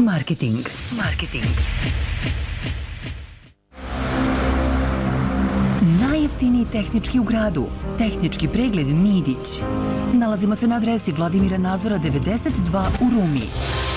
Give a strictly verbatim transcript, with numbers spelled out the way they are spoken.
Marketing. Marketing. Najjeftiniji tehnički u gradu. Tehnički pregled Nidić. Nalazimo se na adresi Vladimira Nazora devedeset dva u Rumi.